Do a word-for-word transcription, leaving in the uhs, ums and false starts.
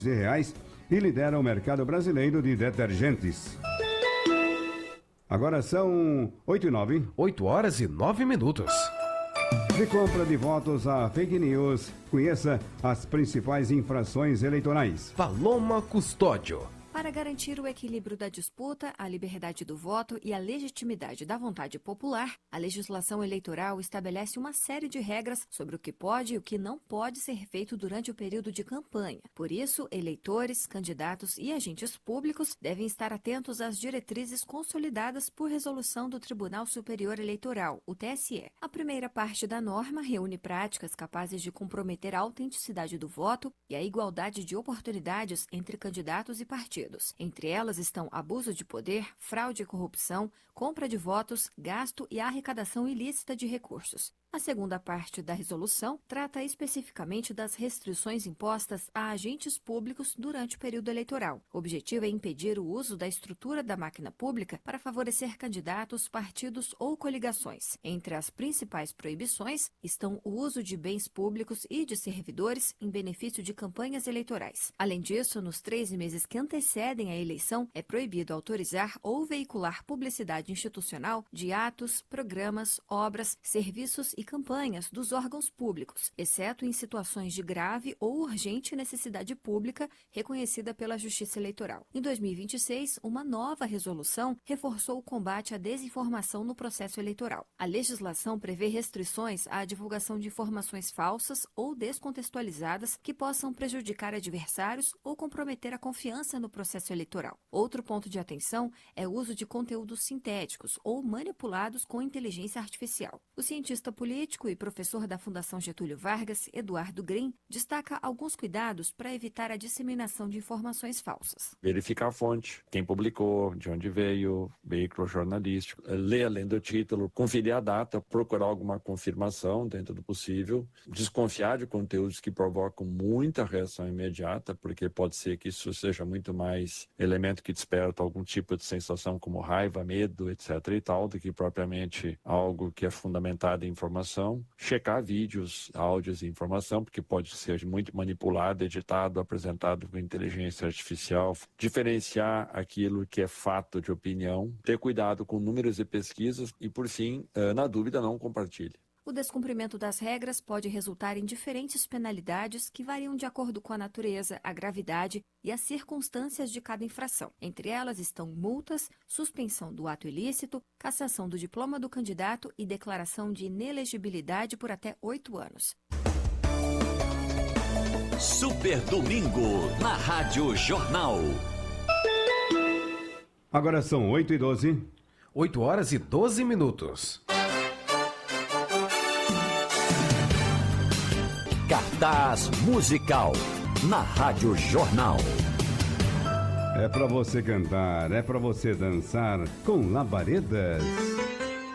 reais e lidera o mercado brasileiro de detergentes. Agora são oito e nove. oito horas e nove minutos. De compra de votos a fake news, conheça as principais infrações eleitorais. Paloma Custódio. Para garantir o equilíbrio da disputa, a liberdade do voto e a legitimidade da vontade popular, a legislação eleitoral estabelece uma série de regras sobre o que pode e o que não pode ser feito durante o período de campanha. Por isso, eleitores, candidatos e agentes públicos devem estar atentos às diretrizes consolidadas por resolução do Tribunal Superior Eleitoral, o T S E. A primeira parte da norma reúne práticas capazes de comprometer a autenticidade do voto e a igualdade de oportunidades entre candidatos e partidos. Entre elas estão abuso de poder, fraude e corrupção, compra de votos, gasto e arrecadação ilícita de recursos. A segunda parte da resolução trata especificamente das restrições impostas a agentes públicos durante o período eleitoral. O objetivo é impedir o uso da estrutura da máquina pública para favorecer candidatos, partidos ou coligações. Entre as principais proibições estão o uso de bens públicos e de servidores em benefício de campanhas eleitorais. Além disso, nos três meses que antecedem a eleição, é proibido autorizar ou veicular publicidade institucional de atos, programas, obras, serviços e campanhas dos órgãos públicos, exceto em situações de grave ou urgente necessidade pública reconhecida pela Justiça Eleitoral. Em dois mil e vinte e seis, uma nova resolução reforçou o combate à desinformação no processo eleitoral. A legislação prevê restrições à divulgação de informações falsas ou descontextualizadas que possam prejudicar adversários ou comprometer a confiança no processo eleitoral. Outro ponto de atenção é o uso de conteúdos sintéticos ou manipulados com inteligência artificial. O cientista político político e professor da Fundação Getúlio Vargas, Eduardo Green, destaca alguns cuidados para evitar a disseminação de informações falsas. Verificar a fonte, quem publicou, de onde veio, veículo jornalístico, ler além do título, conferir a data, procurar alguma confirmação dentro do possível, desconfiar de conteúdos que provocam muita reação imediata, porque pode ser que isso seja muito mais elemento que desperta algum tipo de sensação como raiva, medo, etc e tal, do que propriamente algo que é fundamentado em informação. Checar vídeos, áudios e informação, porque pode ser muito manipulado, editado, apresentado com inteligência artificial, diferenciar aquilo que é fato de opinião, ter cuidado com números e pesquisas e, por fim, na dúvida, não compartilhe. O descumprimento das regras pode resultar em diferentes penalidades que variam de acordo com a natureza, a gravidade e as circunstâncias de cada infração. Entre elas estão multas, suspensão do ato ilícito, cassação do diploma do candidato e declaração de inelegibilidade por até oito anos. Super Domingo, na Rádio Jornal. Agora são oito e doze. oito horas e doze minutos. Cartaz musical na Rádio Jornal. É pra você cantar, é pra você dançar com Labaredas.